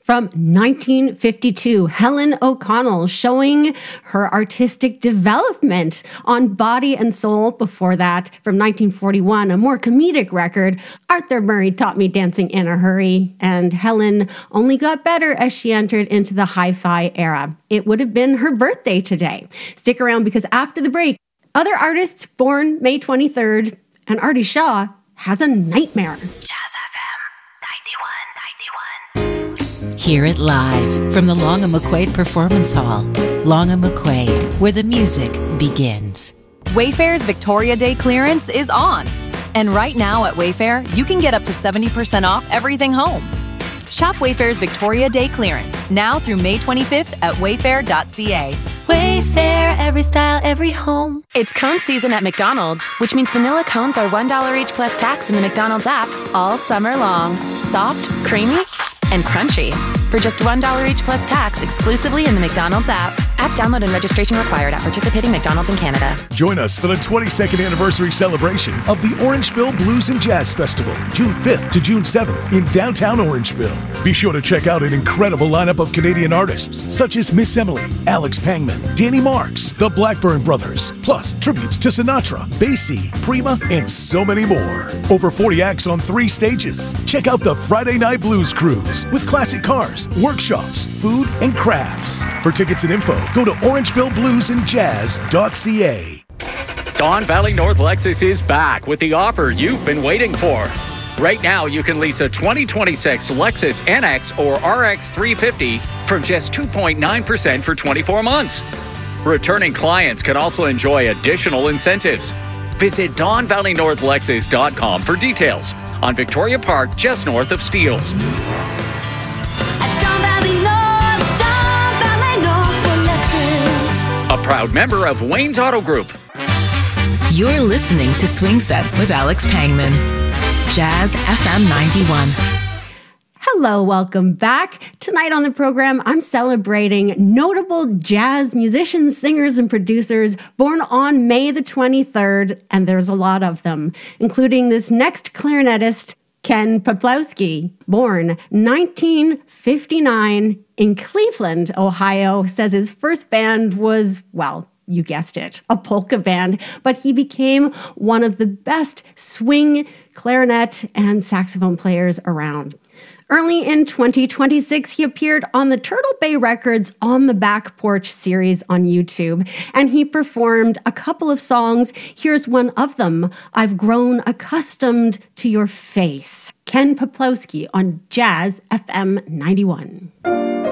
From 1952, Helen O'Connell showing her artistic development on Body and Soul. Before that, from 1941, a more comedic record, Arthur Murray Taught Me Dancing in a Hurry. And Helen only got better as she entered into the hi-fi era. It would have been her birthday today. Stick around because after the break, other artists born May 23rd, and Artie Shaw has a nightmare. Hear it live from the Long and McQuaid Performance Hall. Long and McQuaid, where the music begins. Wayfair's Victoria Day clearance is on. And right now at Wayfair, you can get up to 70% off everything home. Shop Wayfair's Victoria Day clearance now through May 25th at wayfair.ca. Wayfair, every style, every home. It's cone season at McDonald's, which means vanilla cones are $1 each plus tax in the McDonald's app all summer long. Soft, creamy, and crunchy. For just $1 each plus tax exclusively in the McDonald's app. App download and registration required at participating McDonald's in Canada. Join us for the 22nd anniversary celebration of the Orangeville Blues and Jazz Festival, June 5th to June 7th in downtown Orangeville. Be sure to check out an incredible lineup of Canadian artists such as Miss Emily, Alex Pangman, Danny Marks, the Blackburn Brothers, plus tributes to Sinatra, Basie, Prima, and so many more. Over 40 acts on 3 stages. Check out the Friday Night Blues Cruise with classic cars, workshops, food, and crafts. For tickets and info, go to orangevillebluesandjazz.ca. Don Valley North Lexus is back with the offer you've been waiting for. Right now, you can lease a 2026 Lexus NX or RX 350 from just 2.9% for 24 months. Returning clients can also enjoy additional incentives. Visit DonValleyNorthLexus.com for details on Victoria Park, just north of Steeles. A proud member of Wayne's Auto Group. You're listening to Swing Set with Alex Pangman. Jazz FM 91. Hello, welcome back. Tonight on the program, I'm celebrating notable jazz musicians, singers, and producers born on May the 23rd, and there's a lot of them, including this next clarinetist, Ken Peplowski, born 1959 in Cleveland, Ohio, says his first band was, well, you guessed it, a polka band, but he became one of the best swing, clarinet, and saxophone players around. Early in 2026, he appeared on the Turtle Bay Records On the Back Porch series on YouTube, and he performed a couple of songs. Here's one of them, I've Grown Accustomed to Your Face. Ken Peplowski on Jazz FM 91.